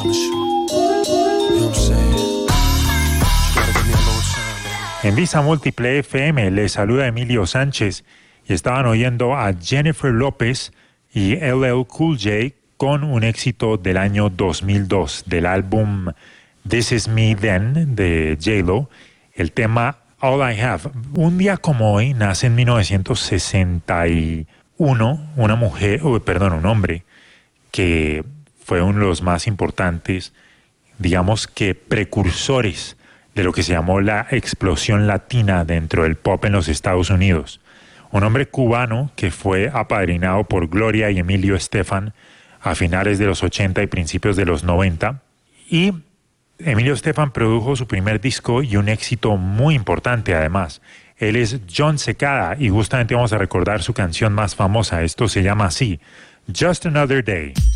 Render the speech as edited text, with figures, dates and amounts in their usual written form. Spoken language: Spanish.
promise you. You know what I'm saying? You gotta give me a little time, baby. En Visa Múltiple FM les saluda Emilio Sánchez y estaban oyendo a Jennifer López y LL Cool J con un éxito del año 2002 del álbum This Is Me Then de J-Lo, el tema All I Have. Un día como hoy nace en 1961 un hombre que fue uno de los más importantes, digamos que precursores de lo que se llamó la explosión latina dentro del pop en los Estados Unidos. Un hombre cubano que fue apadrinado por Gloria y Emilio Estefan a finales de los 80 y principios de los 90. Y Emilio Estefan produjo su primer disco y un éxito muy importante además. Él es John Cicada y justamente vamos a recordar su canción más famosa. Esto se llama así, Just Another Day.